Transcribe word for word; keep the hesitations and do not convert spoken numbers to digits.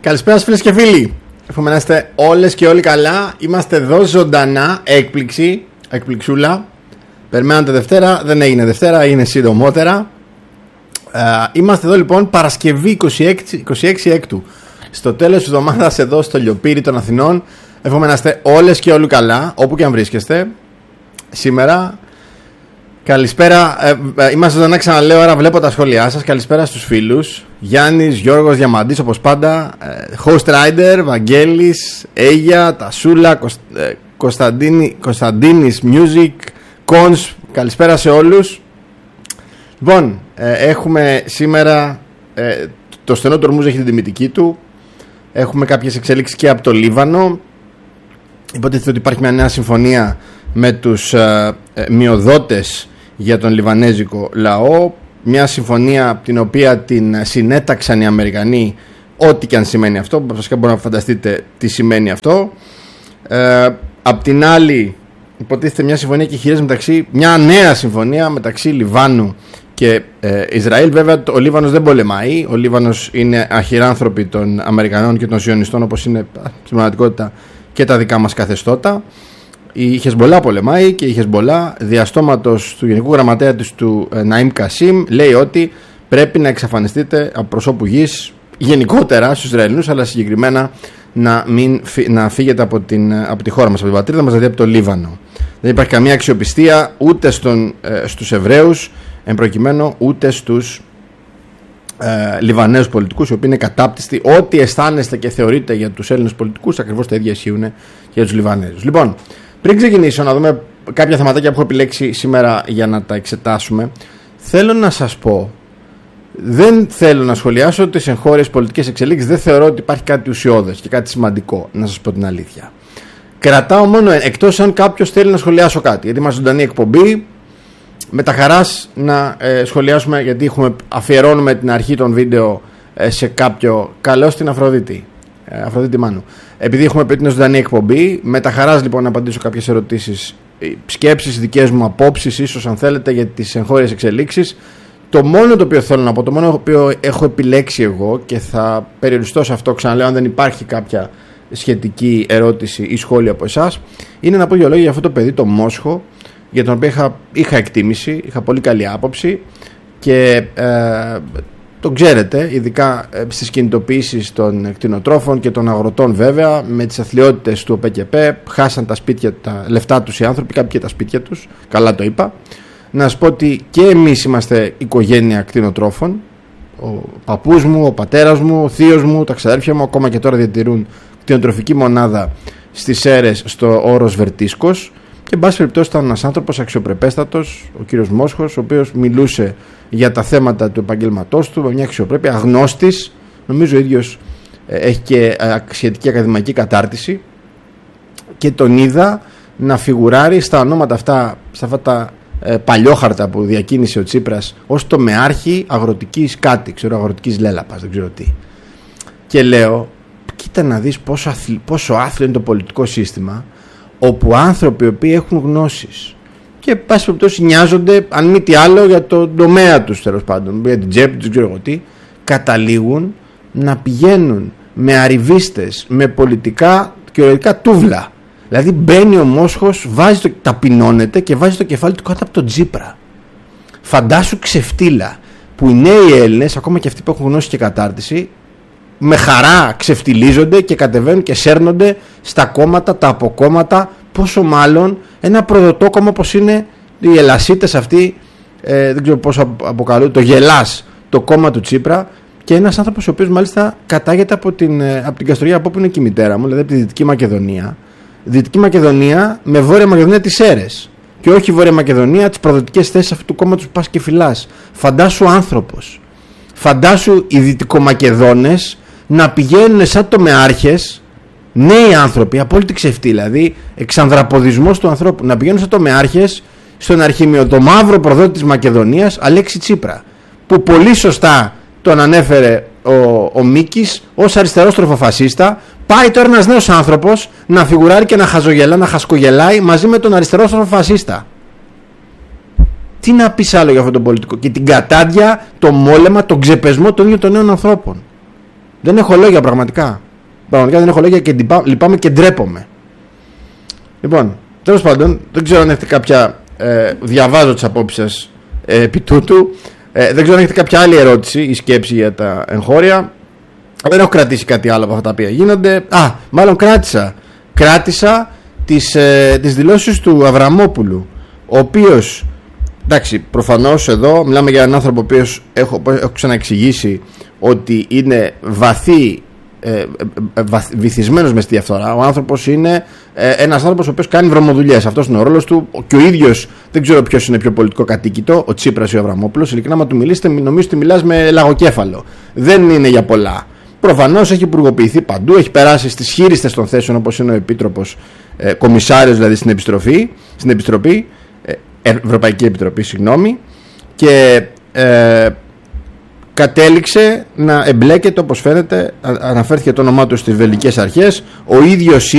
Καλησπέρα φίλες και φίλοι. Εύχομαι να είστε όλες και όλοι καλά. Είμαστε εδώ ζωντανά. Έκπληξη, εκπληξούλα. Περιμένατε Δευτέρα, δεν έγινε Δευτέρα, είναι συντομότερα. ε, Είμαστε εδώ λοιπόν Παρασκευή είκοσι έξι, είκοσι έξι Έκτου. Στο τέλος της εβδομάδας εδώ στο Λιοπύρι των Αθηνών. Εύχομαι να είστε όλες και όλοι καλά, όπου και αν βρίσκεστε σήμερα. Καλησπέρα, ε, ε, είμαστε εδώ να ξαναλέω, άρα βλέπω τα σχόλιά σας. Καλησπέρα στους φίλους. Γιάννης, Γιώργος, Διαμαντής όπως πάντα, ε, Host Rider, Βαγγέλης, Αίγια, Τασούλα, Κωσ, ε, Κωνσταντίνη, Κωνσταντίνης Music, Κόνς. Καλησπέρα σε όλους. Λοιπόν, ε, έχουμε σήμερα, ε, το στενό του Ορμούζ έχει την τιμητική του. Έχουμε κάποιες εξέλιξεις και από το Λίβανο. Υποτίθεται ότι υπάρχει μια νέα συμφωνία με τους ε, ε, μειοδότες για τον λιβανέζικο λαό. Μια συμφωνία την οποία την συνέταξαν οι Αμερικανοί, ό,τι και αν σημαίνει αυτό. Βασικά μπορείτε να φανταστείτε τι σημαίνει αυτό. ε, Απ' την άλλη υποτίθεται μια συμφωνία και χειρές μεταξύ, μια νέα συμφωνία μεταξύ Λιβάνου και ε, Ισραήλ. Βέβαια ο Λίβανος δεν πολεμάει. Ο Λίβανος είναι αχυράνθρωποι των Αμερικανών και των Σιωνιστών, όπως είναι στην πραγματικότητα και τα δικά μας καθεστώτα. Η Χεσμπολά πολεμάει και η Χεσμπολά, διαστόματος του Γενικού Γραμματέα της του Ναΐμ Κασίμ, λέει ότι πρέπει να εξαφανιστείτε από προσώπου γης γενικότερα στους Ισραηλινούς, αλλά συγκεκριμένα να, μην, να φύγετε από, την, από τη χώρα μας, από την πατρίδα μας, δηλαδή από το Λίβανο. Δεν υπάρχει καμία αξιοπιστία ούτε στον, ε, στους Εβραίους, εν προκειμένου ούτε στους ε, Λιβανέους πολιτικούς, οι οποίοι είναι κατάπτυστοι. Ό,τι αισθάνεστε και θεωρείτε για τους Έλληνες πολιτικούς, ακριβώς τα ίδια ισχύουν και για τους Λιβανέζους. Λοιπόν, πριν ξεκινήσω να δούμε κάποια θεματάκια που έχω επιλέξει σήμερα για να τα εξετάσουμε, θέλω να σας πω, δεν θέλω να σχολιάσω τις εγχώριες πολιτικές εξελίξεις, δεν θεωρώ ότι υπάρχει κάτι ουσιώδες και κάτι σημαντικό, να σας πω την αλήθεια. Κρατάω μόνο, εκτός αν κάποιος θέλει να σχολιάσω κάτι, γιατί είμαστε ζωντανή εκπομπή, με τα χαράς να ε, σχολιάσουμε, γιατί έχουμε, αφιερώνουμε την αρχή των βίντεο ε, σε κάποιο. Καλώς την Αφροδίτη, ε, Αφροδίτη Μάνου. Επειδή έχουμε πει την ζωντανή εκπομπή, με τα χαράς λοιπόν να απαντήσω κάποιες ερωτήσεις, σκέψεις, δικές μου απόψεις, ίσως αν θέλετε, για τις εγχώριες εξελίξεις. Το μόνο το οποίο θέλω να πω, το μόνο το οποίο έχω επιλέξει εγώ και θα περιοριστώ σε αυτό, ξαναλέω, αν δεν υπάρχει κάποια σχετική ερώτηση ή σχόλιο από εσάς, είναι να πω δύο λόγια για αυτό το παιδί, το Μόσχο, για τον οποίο είχα, είχα εκτίμηση, είχα πολύ καλή άποψη και ε, το ξέρετε, ειδικά ε, στις κινητοποιήσεις των κτηνοτρόφων και των αγροτών, βέβαια, με τις αθλιότητες του ΟΠΕΚΕΠΕ, χάσαν τα σπίτια, τα λεφτά τους οι άνθρωποι, κάποιοι και τα σπίτια τους, καλά το είπα. Να σας πω ότι και εμείς είμαστε οικογένεια κτηνοτρόφων. Ο παππούς μου, ο πατέρας μου, ο θείος μου, τα ξαδέρφια μου ακόμα και τώρα διατηρούν κτηνοτροφική μονάδα στις Σέρρες στο όρος Βερτίσκος. Και εν πάση περιπτώσει ήταν ένας άνθρωπος αξιοπρεπέστατος, ο κύριος Μόσχος, ο οποίος μιλούσε για τα θέματα του επαγγελματός του με μια αξιοπρέπεια, αγνώστης. Νομίζω ο ίδιος έχει και σχετική ακαδημαϊκή κατάρτιση. Και τον είδα να φιγουράρει στα ονόματα αυτά, στα αυτά τα ε, παλιόχαρτα που διακίνησε ο Τσίπρας, ως τομεάρχη αγροτικής κάτι, ξέρω, αγροτικής λέλαπας, δεν ξέρω τι. Και λέω, κοίτα να δεις πόσο, αθλ, πόσο άθλιο είναι το πολιτικό σύστημα, όπου άνθρωποι οι οποίοι έχουν γνώσεις και πάση περιπτώσει νοιάζονται, αν μη τι άλλο, για το τομέα τους, τέλος πάντων, για την τσέπη τους, ξέρω εγώ τι, καταλήγουν να πηγαίνουν με αριβίστες, με πολιτικά και οριακά τούβλα. Δηλαδή μπαίνει ο Μόσχος, βάζει το, ταπεινώνεται και βάζει το κεφάλι του κάτω από τον Τσίπρα. Φαντάσου ξεφτύλα που οι νέοι Έλληνες, ακόμα και αυτοί που έχουν γνώση και κατάρτιση, με χαρά ξεφτιλίζονται και κατεβαίνουν και σέρνονται στα κόμματα, τα αποκόμματα, πόσο μάλλον ένα προδοτό κόμμα όπως είναι οι Ελασίτες αυτοί, ε, δεν ξέρω πώς αποκαλούν, το Γελάς, το κόμμα του Τσίπρα, και ένας άνθρωπος ο οποίος μάλιστα κατάγεται από την, από την Καστοριά, από όπου είναι και η μητέρα μου, δηλαδή από τη Δυτική Μακεδονία. Δυτική Μακεδονία με Βόρεια Μακεδονία τις Σέρρες, και όχι Βόρεια Μακεδονία τις προδοτικές θέσεις αυτού του κόμματος που πας και φυλάς. Φαντάσου άνθρωπος, φαντάσου οι Δυτικομακεδόνες να πηγαίνουν σαν τομεάρχες, νέοι άνθρωποι, απόλυτη ξεφτύλα, δηλαδή εξανδραποδισμός του ανθρώπου, να πηγαίνουν σαν τομεάρχες στον αρχήμιο, το μαύρο προδότη της Μακεδονίας, Αλέξη Τσίπρα, που πολύ σωστά τον ανέφερε ο, ο Μίκης ως αριστερός τροφοφασίστα. Πάει τώρα ένας νέος άνθρωπος να φιγουράρει και να χαζογελά, να χασκογελάει μαζί με τον αριστερό τροφοφασίστα. Τι να πεις άλλο για αυτόν τον πολιτικό? Και την κατάδια, το μόλεμα, τον ξεπεσμό των ίδιων των νέων ανθρώπων. Δεν έχω λόγια πραγματικά. Πραγματικά δεν έχω λόγια και λυπάμαι και ντρέπομαι. Λοιπόν, τέλος πάντων, δεν ξέρω αν έχετε κάποια. Ε, διαβάζω τις απόψεις σας ε, επί τούτου. Ε, δεν ξέρω αν έχετε κάποια άλλη ερώτηση ή σκέψη για τα εγχώρια. Δεν έχω κρατήσει κάτι άλλο από αυτά τα οποία γίνονται. Α, μάλλον κράτησα. Κράτησα τις, ε, τις δηλώσεις του Αβραμόπουλου, ο οποίος, εντάξει, προφανώς εδώ μιλάμε για έναν άνθρωπο ο οποίος έχω, έχω ξαναεξηγήσει ότι είναι βαθύ ε, ε, βαθ, βυθισμένος μες στη διαφθορά. Ο άνθρωπος είναι ε, ένας άνθρωπος ο οποίος κάνει βρωμοδουλειές. Αυτός είναι ο ρόλος του. Και ο ίδιος, δεν ξέρω ποιος είναι πιο πολιτικό κατοίκητο, ο Τσίπρας ή ο Αβραμόπουλος. Ειλικρινά, άμα του μιλήσετε, νομίζω ότι μιλάς με λαγοκέφαλο. Δεν είναι για πολλά. Προφανώς έχει υπουργοποιηθεί παντού, έχει περάσει στις χείριστες των θέσεων, όπως είναι ο Επίτροπος, ε, Κομισάριος δηλαδή στην Επιστροφή, στην Επιστροπή, ε, Ευρωπαϊκή Επιτροπή, συγγνώμη, και ε, κατέληξε να εμπλέκεται, όπως φαίνεται, αναφέρθηκε το όνομά του στις βελγικές αρχές, ο ίδιος